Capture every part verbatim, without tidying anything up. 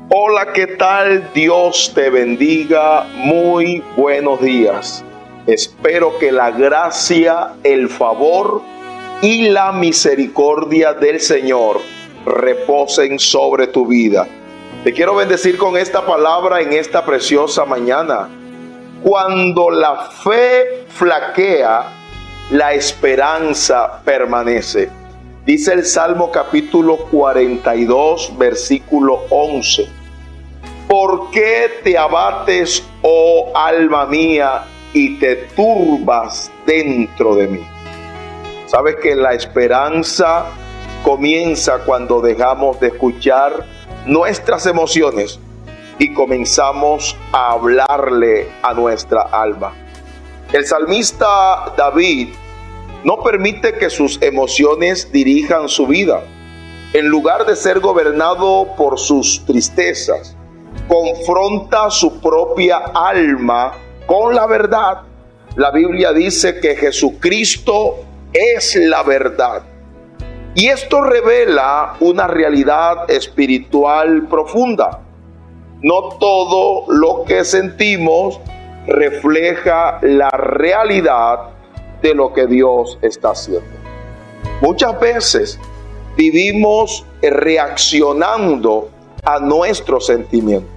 Hola, ¿qué tal? Dios te bendiga. Muy buenos días. Espero que la gracia, el favor y la misericordia del Señor reposen sobre tu vida. Te quiero bendecir con esta palabra en esta preciosa mañana. Cuando la fe flaquea, la esperanza permanece. Dice el Salmo capítulo cuarenta y dos, versículo once. ¿Por qué te abates, oh alma mía, y te turbas dentro de mí? Sabes que la esperanza comienza cuando dejamos de escuchar nuestras emociones y comenzamos a hablarle a nuestra alma. El salmista David no permite que sus emociones dirijan su vida. En lugar de ser gobernado por sus tristezas, confronta su propia alma con la verdad. La Biblia dice que Jesucristo es la verdad. Y esto revela una realidad espiritual profunda. No todo lo que sentimos refleja la realidad de lo que Dios está haciendo. Muchas veces vivimos reaccionando a nuestros sentimientos.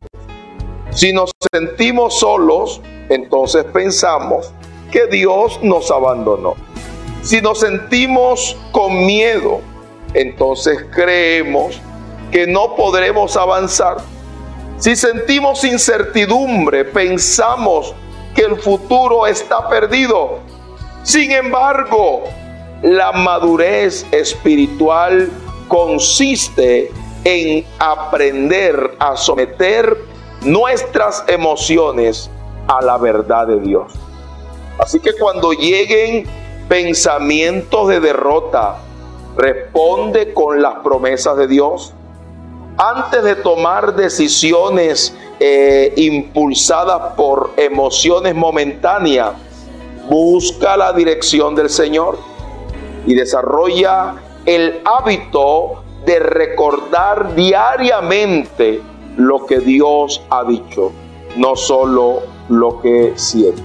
Si nos sentimos solos, entonces pensamos que Dios nos abandonó. Si nos sentimos con miedo, entonces creemos que no podremos avanzar. Si sentimos incertidumbre, pensamos que el futuro está perdido. Sin embargo, la madurez espiritual consiste en aprender a someter nuestras emociones a la verdad de Dios. Así que cuando lleguen pensamientos de derrota, responde con las promesas de Dios. Antes de tomar decisiones eh, impulsadas por emociones momentáneas, busca la dirección del Señor y desarrolla el hábito de recordar diariamente lo que Dios ha dicho, no solo lo que sientes.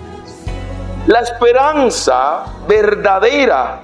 La esperanza verdadera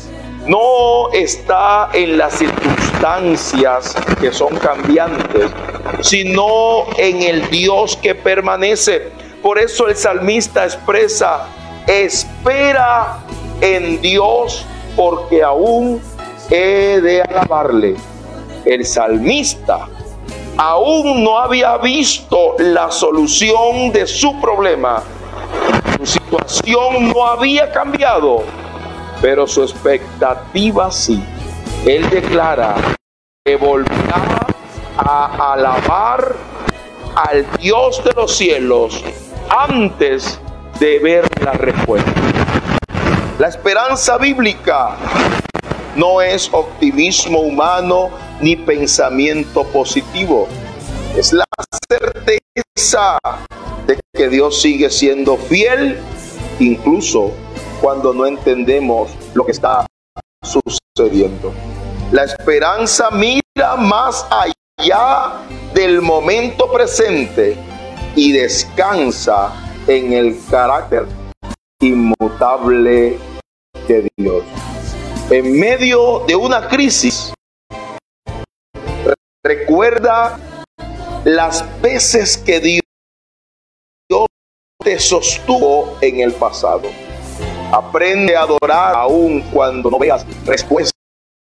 no está en las circunstancias que son cambiantes, sino en el Dios que permanece. Por eso el salmista expresa: espera en Dios, porque aún he de alabarle. El salmista aún no había visto la solución de su problema. Su situación no había cambiado, pero su expectativa sí. Él declara que volverá a alabar al Dios de los cielos antes de ver la respuesta. La esperanza bíblica no es optimismo humano ni pensamiento positivo. Es la certeza de que Dios sigue siendo fiel, incluso cuando no entendemos lo que está sucediendo. La esperanza mira más allá del momento presente y descansa en el carácter inmutable de Dios. En medio de una crisis, recuerda las veces que Dios te sostuvo en el pasado. Aprende a adorar aún cuando no veas respuesta.